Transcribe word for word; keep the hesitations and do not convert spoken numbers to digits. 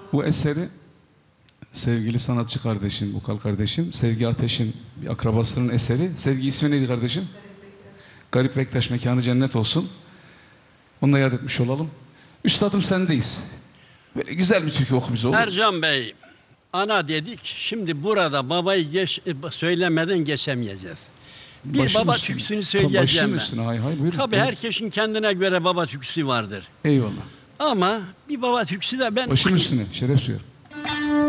Bu eseri sevgili sanatçı kardeşim, vokal kardeşim Sevgi Ateş'in bir akrabasının eseri. Sevgi ismi neydi kardeşim? Garip Bektaş, mekanı cennet olsun. Onunla yad etmiş olalım. Üstadım sendeyiz. Böyle güzel bir türkü oku bize, olur mu? Ercan Bey, ana dedik, şimdi burada babayı geç, söylemeden geçemeyeceğiz. Bir Başın baba üstüne. türküsünü Tabii, söyleyeceğim başın ben. üstüne, hay hay, buyurun. Tabii buyurun. herkesin kendine göre baba türküsü vardır. Eyvallah. Ama bir baba türküsü de ben... Başın üstüne, şeref duyuyorum.